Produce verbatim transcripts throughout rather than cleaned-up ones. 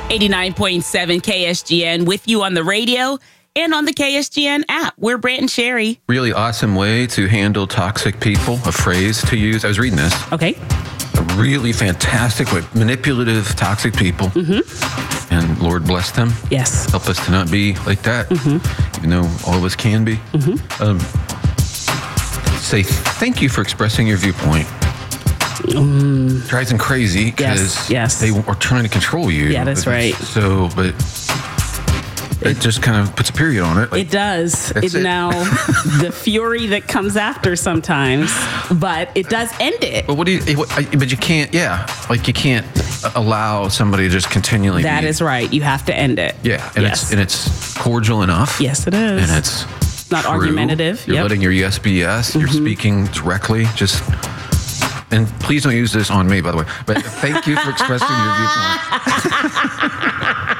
eighty-nine point seven K S G N with you on the radio and on the K S G N app. We're Brant and Sherry. Really awesome way to handle toxic people, a phrase to use. I was reading this. Okay. A really fantastic way. Manipulative, toxic people. Mm-hmm. And Lord bless them. Yes. Help us to not be like that, mm-hmm. even though all of us can be. Mm-hmm. Um, say thank you for expressing your viewpoint. Mm. Drives them crazy because yes, yes. they are trying to control you. Yeah, that's right. So, but it, it just kind of puts a period on it. Like, it does. It, it now, the fury that comes after sometimes, but it does end it. But what do you? What, but you can't. Yeah, like you can't allow somebody to just continually. That be, is right. You have to end it. Yeah, and yes. it's and it's cordial enough. Yes, it is. And it's not true. Argumentative. You're yep. letting your yes be yes. Mm-hmm. You're speaking directly. Just. And please don't use this on me, by the way. But thank you for expressing your viewpoint.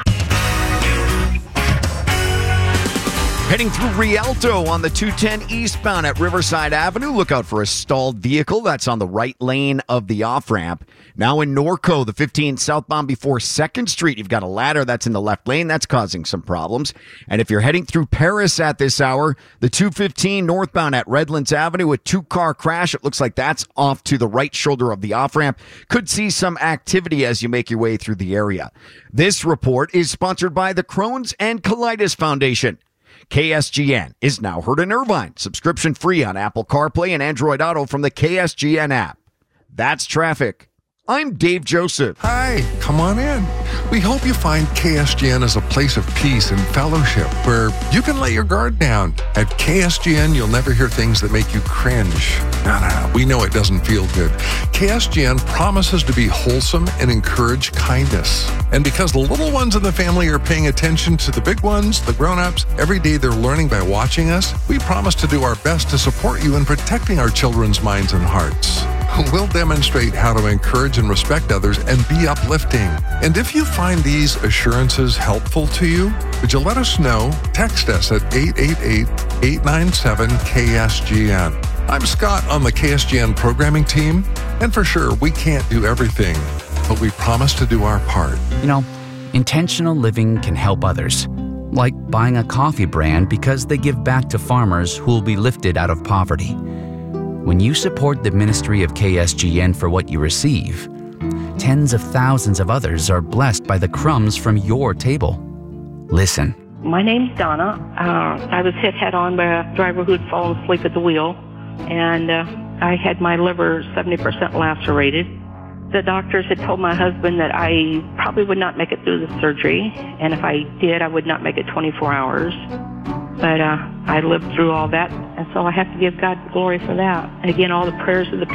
Heading through Rialto on the two ten eastbound at Riverside Avenue. Look out for a stalled vehicle that's on the right lane of the off-ramp. Now in Norco, the fifteen southbound before second Street, you've got a ladder that's in the left lane. That's causing some problems. And if you're heading through Paris at this hour, the two fifteen northbound at Redlands Avenue, a two-car crash. It looks like that's off to the right shoulder of the off-ramp. Could see some activity as you make your way through the area. This report is sponsored by the Crohn's and Colitis Foundation. K S G N is now heard in Irvine. Subscription free on Apple CarPlay and Android Auto from the K S G N app. That's traffic. I'm Dave Joseph. Hi, come on in. We hope you find K S G N as a place of peace and fellowship where you can let your guard down. At K S G N, you'll never hear things that make you cringe. No, no, no. We know it doesn't feel good. K S G N promises to be wholesome and encourage kindness. And because the little ones in the family are paying attention to the big ones, the grown-ups, every day they're learning by watching us, we promise to do our best to support you in protecting our children's minds and hearts. We'll demonstrate how to encourage and respect others and be uplifting. And if you find these assurances helpful to you, would you let us know? Text us at eight eight eight, eight nine seven, K S G N. I'm Scott on the K S G N programming team, and for sure, we can't do everything, but we promise to do our part. You know, intentional living can help others, like buying a coffee brand because they give back to farmers who will be lifted out of poverty. When you support the ministry of K S G N for what you receive, tens of thousands of others are blessed by the crumbs from your table. Listen. My name's Donna. Uh, I was hit head-on by a driver who'd fallen asleep at the wheel, and uh, I had my liver seventy percent lacerated. The doctors had told my husband that I probably would not make it through the surgery, and if I did, I would not make it twenty-four hours. But uh, I lived through all that, and so I have to give God glory for that. And again, all the prayers of the